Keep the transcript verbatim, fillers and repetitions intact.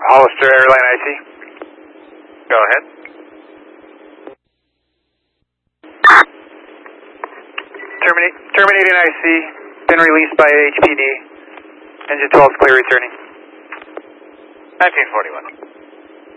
Hollister Airline I C. Go ahead. Terminate, terminating I C, been released by H P D. Engine twelve is clear returning. nineteen forty-one.